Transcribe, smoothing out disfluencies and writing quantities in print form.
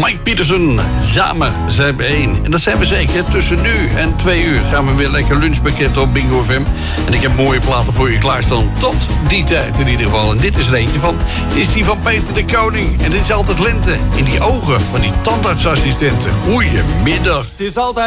Mike Pietersen. Samen zijn we één. En dat zijn we zeker. Tussen nu en 2 uur gaan we weer lekker lunchpakketten op Bingo FM. En ik heb mooie platen voor je klaarstaan. Tot die tijd in ieder geval. En dit is er eentje van. Dit is die van Peter de Koning. En dit is altijd lente. In die ogen van die tandartsassistenten. Goeiemiddag. Het is altijd